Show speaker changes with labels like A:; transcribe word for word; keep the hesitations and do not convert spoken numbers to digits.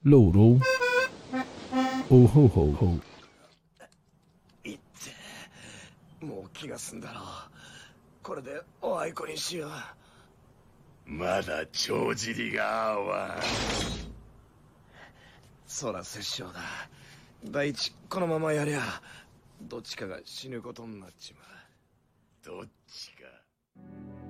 A: ローロー、おほほほ。
B: いってもう気が済んだろう。これでおあいこにしよう。
C: まだ帳尻が合わん。
B: そら殺生だ。第一このままやりゃどっちかが死ぬことになっちまう。
C: どっちか。